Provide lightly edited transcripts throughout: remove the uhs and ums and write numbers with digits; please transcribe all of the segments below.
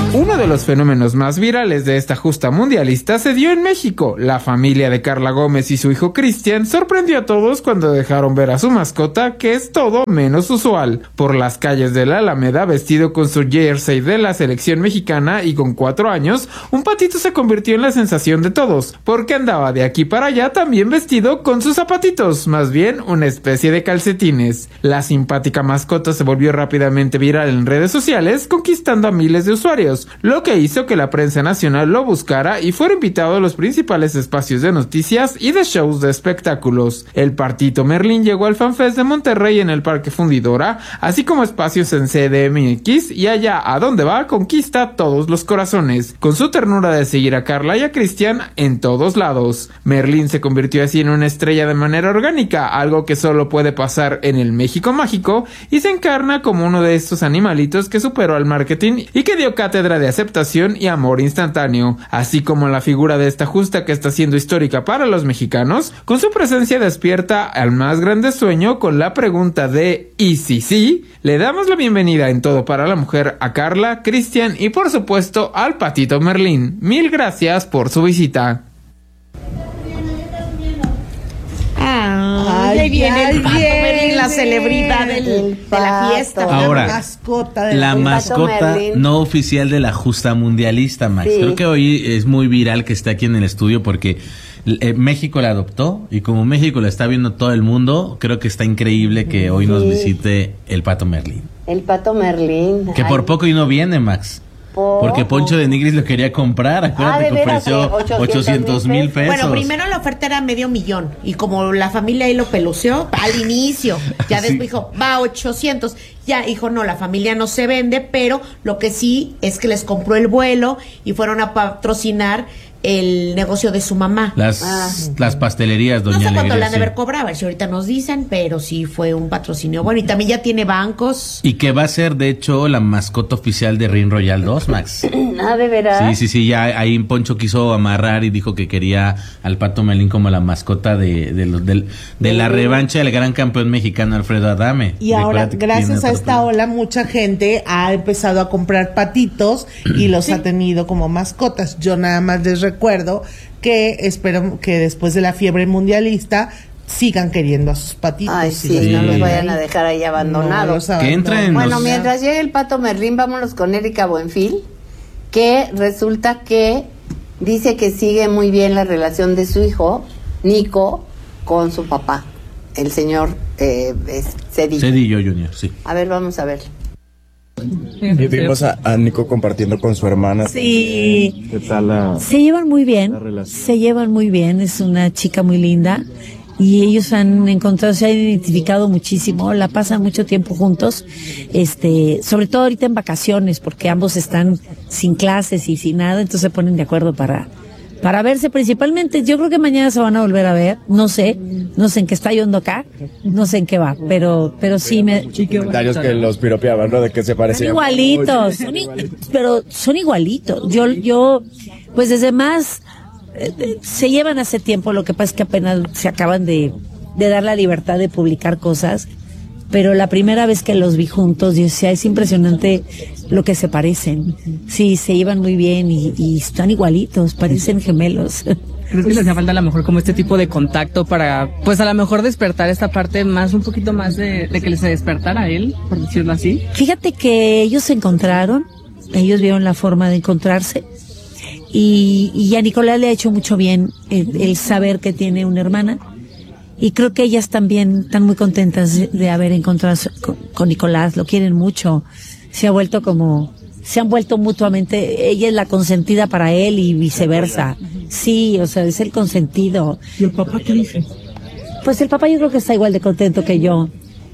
Uno de los fenómenos más virales de esta justa mundialista se dio en México. La familia de Carla Gómez y su hijo Cristian sorprendió a todos cuando dejaron ver a su mascota, que es todo menos usual, por las calles de la Alameda vestido con su jersey de la selección mexicana, y con 4 años, un patito se convirtió en la sensación de todos, porque andaba de aquí para allá también vestido con sus zapatitos, más bien una especie de calcetines. La simpática mascota se volvió rápidamente viral en redes sociales, conquistando a miles de usuarios, lo que hizo que la prensa nacional lo buscara y fuera invitado a los principales espacios de noticias y de shows de espectáculos. El patito Merlín llegó al FanFest de Monterrey en el Parque Fundidora, así como espacios en CDMX, y allá a donde va conquista todos los corazones, con su ternura de seguir a Carla y a Cristian en todos lados. Merlín se convirtió así en una estrella de manera orgánica, algo que solo puede pasar en el México mágico, y se encarna como uno de estos animalitos que superó al marketing y que dio cátedra de aceptación y amor instantáneo, así como la figura de esta justa que está siendo histórica para los mexicanos. Con su presencia despierta al más grande sueño con la pregunta de ¿y si sí? Le damos la bienvenida en Todo para la Mujer a Carla, Cristian y por supuesto al patito Merlín. Mil gracias por su visita. Ahí viene el pato Merlín, la celebridad de la fiesta. Ahora, la mascota no oficial de la justa mundialista, Max. Sí. Creo que hoy es muy viral que esté aquí en el estudio porque México la adoptó, y como México la está viendo todo el mundo, creo que está increíble que hoy nos visite el pato Merlín. El pato Merlín. Que por poco y no viene, Max. Porque Poncho de Nigris lo quería comprar. Acuérdate que ofreció 800,000 pesos. Bueno, primero la oferta era $500,000 y como la familia ahí lo peluceó al inicio, ya después dijo, va a 800. Ya dijo, no, la familia no se vende, pero lo que sí es que les compró el vuelo y fueron a patrocinar el negocio de su mamá. Las pastelerías, doña Alegría. No sé cuánto le han de haber cobrado, a ver si ahorita nos dicen, pero sí fue un patrocinio bueno, y también ya tiene bancos. Y que va a ser, de hecho, la mascota oficial de Ring Royal 2, Max. ¿De veras? Sí, ya ahí Poncho quiso amarrar y dijo que quería al pato Merlín como la mascota de la revancha del gran campeón mexicano Alfredo Adame. Y ahora, gracias a esta ola, mucha gente ha empezado a comprar patitos y los ha tenido como mascotas. Yo nada más les recuerdo que espero que después de la fiebre mundialista sigan queriendo a sus patitos. Ay, sí, no los vayan a dejar ahí abandonados. Que entren. Bueno, mientras llegue el pato Merlín, vámonos con Erika Buenfil, que resulta que dice que sigue muy bien la relación de su hijo, Nico, con su papá, el señor Cedillo. Cedillo Junior, sí. A ver, vamos a ver. Y vimos a Nico compartiendo con su hermana. Sí. ¿Qué tal se llevan muy bien, es una chica muy linda y ellos se han identificado muchísimo, la pasan mucho tiempo juntos, sobre todo ahorita en vacaciones, porque ambos están sin clases y sin nada, entonces se ponen de acuerdo para verse principalmente. Yo creo que mañana se van a volver a ver, no sé en qué está yendo acá, no sé en qué va, pero sí comentarios que los piropeaban, ¿no? De que se parecían. Son igualitos, pero son igualitos. Yo, pues desde más, se llevan hace tiempo, lo que pasa es que apenas se acaban de dar la libertad de publicar cosas, pero la primera vez que los vi juntos, yo decía, es impresionante lo que se parecen. Sí, se llevan muy bien y están igualitos, parecen gemelos. ¿Crees que les hacía falta a lo mejor como este tipo de contacto para, pues a lo mejor despertar esta parte más, un poquito más de que se despertara a él, por decirlo así? Fíjate que ellos se encontraron, ellos vieron la forma de encontrarse y a Nicolás le ha hecho mucho bien el saber que tiene una hermana. Y creo que ellas también están muy contentas de haber encontrado con Nicolás, lo quieren mucho. Se han vuelto mutuamente, ella es la consentida para él y viceversa. Sí, o sea, es el consentido. ¿Y el papá qué dice? Pues el papá yo creo que está igual de contento que yo.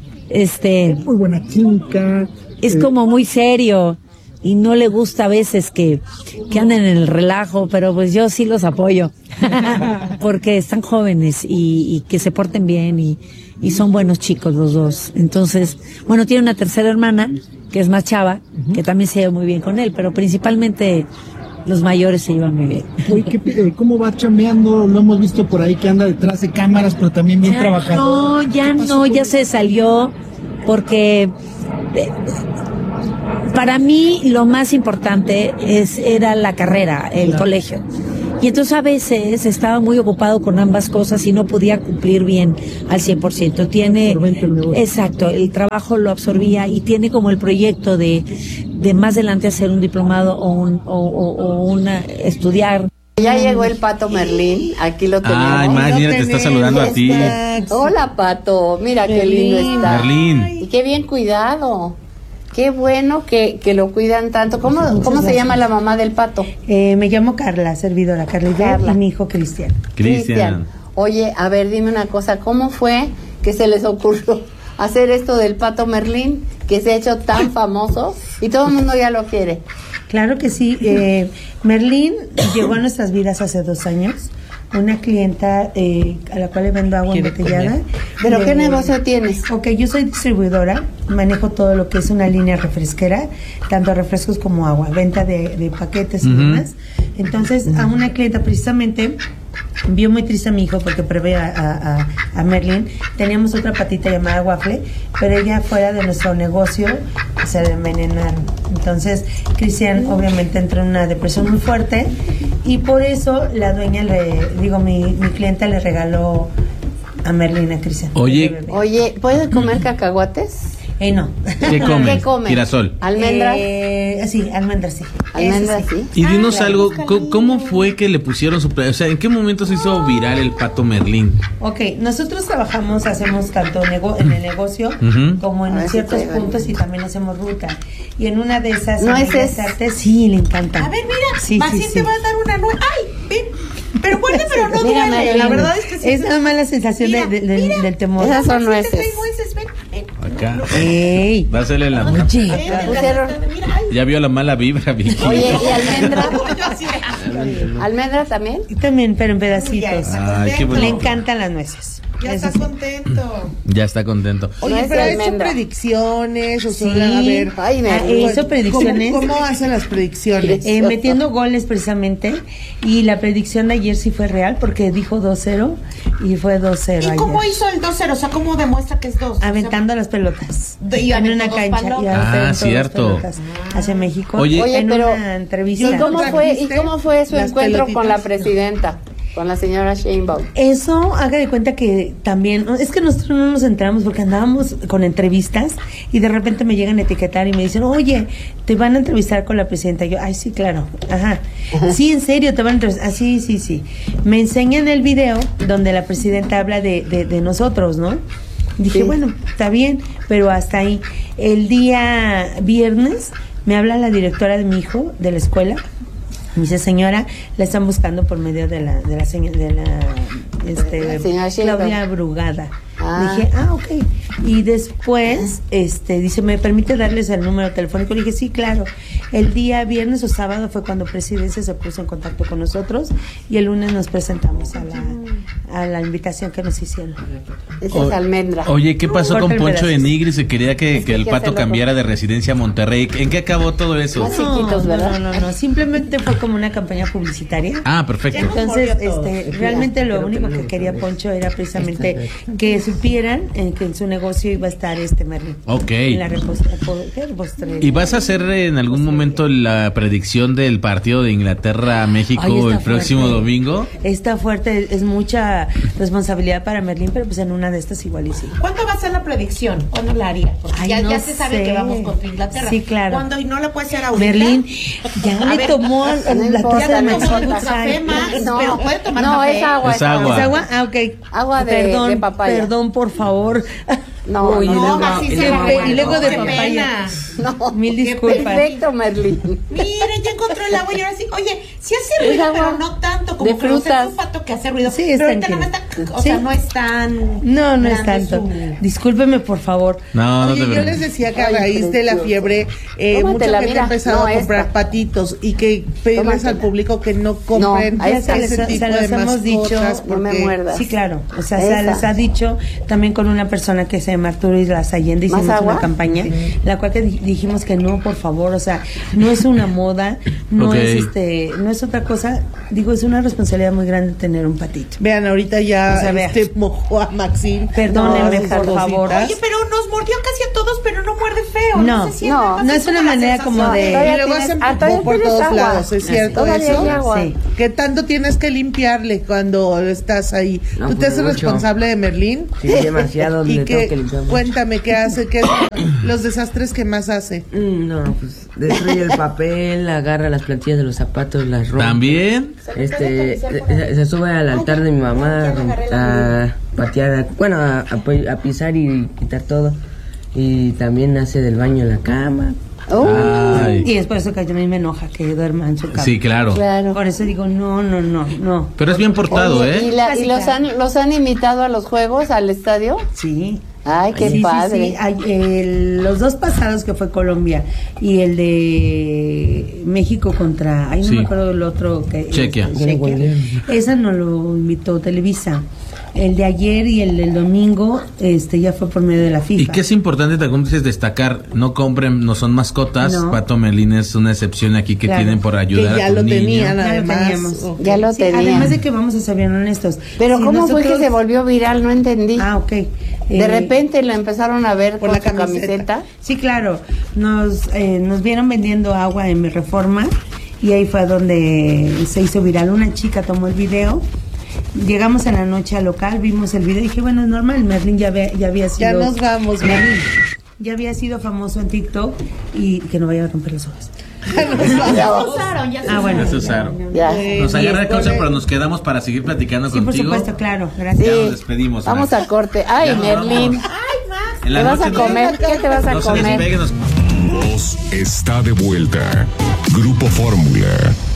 Muy buena chica. Es como muy serio y no le gusta a veces que anden en el relajo, pero pues yo sí los apoyo. Porque están jóvenes y que se porten bien y son buenos chicos los dos. Entonces, bueno, tiene una tercera hermana que es más chava, que también se lleva muy bien con él, pero principalmente los mayores se llevan muy bien. Oye, ¿cómo va chambeando? Lo hemos visto por ahí que anda detrás de cámaras, pero también bien trabajando. Ya se salió porque para mí lo más importante era la carrera, el colegio. Y entonces a veces estaba muy ocupado con ambas cosas y no podía cumplir bien al 100%. Exacto, el trabajo lo absorbía y tiene como el proyecto de más adelante hacer un diplomado o estudiar. Ya llegó el Pato Merlín, aquí lo tenemos. Ay, Max, mira, te está saludando a ti. Hola, Pato, mira qué lindo está. Merlín. Y qué bien cuidado. Qué bueno que lo cuidan tanto. ¿Cómo se llama la mamá del Pato? Me llamo Carla, servidora Carla y mi hijo Cristian. Cristian. Oye, a ver, dime una cosa, ¿cómo fue que se les ocurrió hacer esto del Pato Merlín, que se ha hecho tan famoso y todo el mundo ya lo quiere? Claro que sí. Merlín llegó a nuestras vidas hace 2 años. Una clienta a la cual le vendo agua embotellada. ¿Pero qué negocio tienes? Ok, yo soy distribuidora, manejo todo lo que es una línea refresquera, tanto refrescos como agua, venta de paquetes y demás. Entonces, a una clienta precisamente vio muy triste a mi hijo porque prevé a Merlín. Teníamos otra patita llamada Waffle, pero ella fuera de nuestro negocio se le envenenaron. Entonces, Cristian obviamente entró en una depresión muy fuerte y por eso la dueña mi clienta le regaló a Merlín a Cristian. Oye, ¿puedes comer cacahuates? No. ¿Qué comen? ¿Qué comen? Girasol. ¿Almendras? Sí, almendras sí. ¿Almendras sí? Y dinos algo, ¿cómo fue que le pusieron o sea, ¿en qué momento se hizo viral el Pato Merlín? Ok, nosotros hacemos tanto en el negocio como en ciertos puntos y también hacemos ruta. Y en una de esas... ¿Nueces? Sí, le encanta. A ver, mira, sí, te va a dar una nuez. ¡Ay! Ven. Pero muerde, pero no duele. La verdad es que sí. Es nada más la sensación del temor. Esas son nueces. Ven. Acá. Ey. Dásele la mano. Ya vio la mala vibra, Vicky. Oye, ¿y almendra? ¿Almendra también? Y también, pero en pedacitos. Ay, qué bueno. Le encantan las nueces. Ya está contento. Ya está contento. Oye, pero ¿eso son predicciones? O son, a ver, eso predicciones. ¿Cómo hacen las predicciones? Metiendo goles precisamente. Y la predicción de ayer sí fue real porque dijo 2-0 y fue 2-0 ¿Y ayer. cómo hizo el 2-0? O sea, ¿cómo demuestra que es 2? Aventando las pelotas. En una cancha. Cierto. Hacia México. Oye, en pero una entrevista. ¿Y cómo fue su encuentro con la presidenta? Con la señora Sheinbaum. Eso, haga de cuenta que también, es que nosotros no nos enteramos porque andábamos con entrevistas y de repente me llegan a etiquetar y me dicen, oye, te van a entrevistar con la presidenta. Yo, ay, sí, claro, ajá. Sí, en serio, te van a entrevistar. Ah, sí. Me enseñan el video donde la presidenta habla de nosotros, ¿no? Dije, bueno, está bien, pero hasta ahí. El día viernes me habla la directora de mi hijo, de la escuela. Me dice, señora, la están buscando por medio de la Claudia Brugada. Dije, ok. Y después, dice, ¿me permite darles el número telefónico? Le dije, sí, claro. El día viernes o sábado fue cuando Presidencia se puso en contacto con nosotros y el lunes nos presentamos a la invitación que nos hicieron. Esa es almendra. Oye, ¿qué pasó con Poncho de Nigri? Se quería que el Pato cambiara de residencia a Monterrey. ¿En qué acabó todo eso? Más chiquitos, ¿verdad? No, simplemente fue como una campaña publicitaria. Ah, perfecto. Entonces, realmente lo único que quería Poncho era precisamente que supieran que en su negocio iba a estar Merlín. Ok. En la repostería. ¿Y vas a hacer en algún momento la predicción del partido de Inglaterra-México el próximo domingo? Está fuerte, es mucha responsabilidad para Merlín, pero pues en una de estas igual y sí. ¿Cuándo va a ser la predicción? ¿Cuándo la haría? Porque ya se sabe que vamos contra Inglaterra. Sí, claro. ¿Cuándo? ¿Y no la puede hacer ahorita? Merlín ya le tomó la taza de café más, pero puede tomar café. No, es agua. Es agua. ¿Es agua? Ah, ok. Agua de papaya. Perdón, por favor. No, y luego de papaya. No, mil disculpas. Perfecto, Merlín. Miren, ya encontró el agua y ahora sí. Oye, sí hace ruido, pero no tanto como de frutas. Es un pato que hace ruido. Sí, pero ahorita no está, o sea, no es tan. No es tanto. Discúlpeme, por favor. No, Oye, yo les decía que a raíz de la fiebre, mucha gente ha empezado a comprar patitos y que pedirles al público que no compren ese tipo de mascotas. No me muerdas. Sí, claro. O sea, se les ha dicho también con una persona que se llama Arturo Islas Allende, hicimos una campaña, la cual que dijimos que no, por favor, o sea, no es una moda, no es no es otra cosa, digo, es una responsabilidad muy grande tener un patito. Vean, ahorita ya mojó a Maxine. Perdónenme, por favor. Oye, pero nos mordió casi a todos, pero no muerde de feo. No, se siente, no es una manera como de... Y luego hacen popó por todos lados, ¿es cierto eso? Sí. ¿Qué tanto tienes que limpiarle cuando estás ahí? No, ¿Tú te pues haces mucho. responsable de Merlín? Sí, demasiado. ¿Y le qué? tengo que limpiar mucho. Cuéntame, ¿qué hace? ¿Qué es los desastres que más hace? No, pues destruye el papel, agarra las plantillas de los zapatos, las rompe. ¿También? Se sube al altar de mi mamá a patear, bueno, a pisar y quitar todo. Y también hace del baño en la cama. Ay. Y es por eso que a mí me enoja que duerma en su cama. Sí, claro. Por eso digo, no. Pero es bien portado, Oye, ¿eh? ¿Y los han invitado a los juegos, al estadio? Sí. Ay, qué padre. Sí. Los dos pasados que fue Colombia y el de México contra, no Sí. me acuerdo del otro que Chequia. Esa no lo invitó Televisa. El de ayer y el del domingo, ya fue por medio de la FIFA. Y que es importante también dices destacar, no compren, no son mascotas. No. Pato Merlín es una excepción aquí que Claro. tienen por ayudar Que ya a tu lo niño. tenían, Ya lo además. teníamos. Ok. Ya lo Sí, tenían. además de que vamos a ser bien honestos. Pero si ¿cómo fue que nosotros- se volvió viral? No entendí. Ok. De repente lo empezaron a ver por con la su camiseta. camiseta. Sí, claro. Nos vieron vendiendo agua en Mi Reforma y ahí fue donde se hizo viral. Una chica tomó el video. Llegamos en la noche al local, vimos el video y dije, bueno, es normal, Merlín ya había sido... Ya nos vamos, Merlín. Ya había sido famoso en TikTok y que no vaya a romper los ojos. Bueno. Ya se usaron. Ya. Nos agarra el cosa, pero nos quedamos para seguir platicando Sí, por contigo. supuesto, claro. Gracias. Ya Sí. nos despedimos. Vamos Max. a corte. Ay, Ya nos Merlín. vamos. En la ¿Te vas a noche comer? ¿Qué te vas a no se comer? despeguen, nos- Voz está de vuelta. Grupo Fórmula.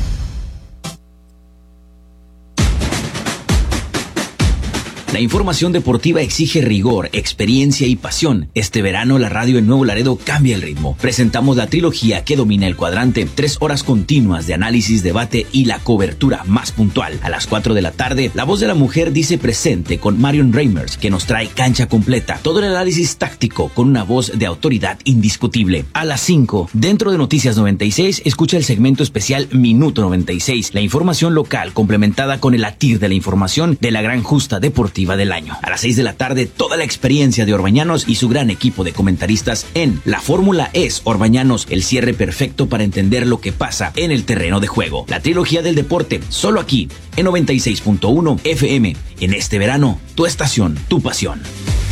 La información deportiva exige rigor, experiencia y pasión. Este verano la radio en Nuevo Laredo cambia el ritmo. Presentamos la trilogía que domina el cuadrante, 3 horas continuas de análisis, debate y la cobertura más puntual. A las 4 de la tarde, La Voz de la Mujer dice presente con Marion Reimers, que nos trae cancha completa. Todo el análisis táctico con una voz de autoridad indiscutible. A las 5, dentro de Noticias 96, escucha el segmento especial Minuto 96, la información local complementada con el latir de la información de la gran justa deportiva del año. A las 6 de la tarde, toda la experiencia de Orbañanos y su gran equipo de comentaristas en La Fórmula es Orbañanos, el cierre perfecto para entender lo que pasa en el terreno de juego. La trilogía del deporte, solo aquí, en 96.1 FM. En este verano, tu estación, tu pasión.